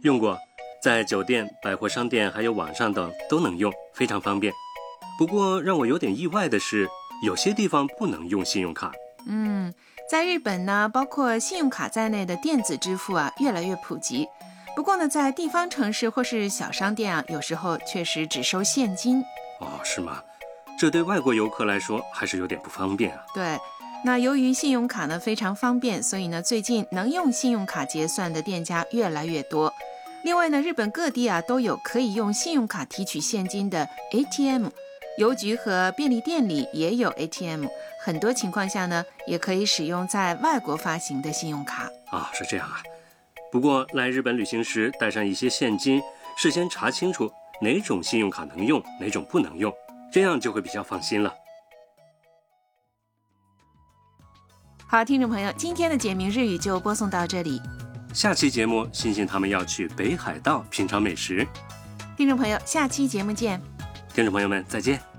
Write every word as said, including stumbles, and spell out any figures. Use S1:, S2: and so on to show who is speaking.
S1: 用过，在酒店、百货商店还有网上等都能用，非常方便。不过让我有点意外的是，有些地方不能用信用卡。
S2: 嗯，在日本呢，包括信用卡在内的电子支付啊越来越普及。不过呢，在地方城市或是小商店啊，有时候确实只收现金。
S1: 哦，是吗？这对外国游客来说还是有点不方便啊。
S2: 对，那由于信用卡呢非常方便，所以呢最近能用信用卡结算的店家越来越多。另外呢，日本各地啊都有可以用信用卡提取现金的 A T M， 邮局和便利店里也有 A T M， 很多情况下呢也可以使用在外国发行的信用卡。
S1: 啊，是这样啊。不过来日本旅行时带上一些现金，事先查清楚哪种信用卡能用，哪种不能用，这样就会比较放心了。
S2: 好，听众朋友，今天的简明日语就播送到这里。
S1: 下期节目，星星他们要去北海道品尝美食。
S2: 听众朋友，下期节目见。
S1: 听众朋友们，再见。